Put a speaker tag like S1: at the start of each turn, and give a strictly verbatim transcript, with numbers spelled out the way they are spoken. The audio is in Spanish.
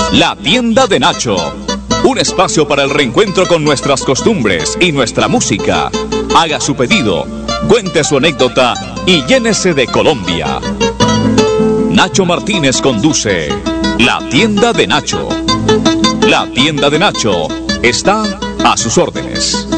S1: La tienda de Nacho. Un espacio para el reencuentro con nuestras costumbres y nuestra música. Haga su pedido, cuente su anécdota y llénese de Colombia. Nacho Martínez conduce La tienda de Nacho. La tienda de Nacho está a sus órdenes.